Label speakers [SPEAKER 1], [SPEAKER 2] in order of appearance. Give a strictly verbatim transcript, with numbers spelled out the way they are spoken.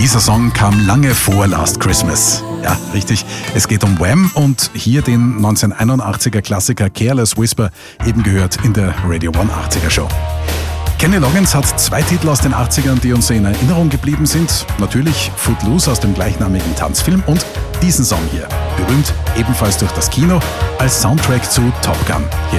[SPEAKER 1] Dieser Song kam lange vor Last Christmas. Ja, richtig. Es geht um Wham und hier den neunzehnhunderteinundachtziger Klassiker Careless Whisper, eben gehört in der Radio One achtziger Show. Kenny Loggins hat zwei Titel aus den achtzigern, die uns in Erinnerung geblieben sind. Natürlich Footloose aus dem gleichnamigen Tanzfilm und diesen Song hier, berühmt ebenfalls durch das Kino, als Soundtrack zu Top Gun. Hier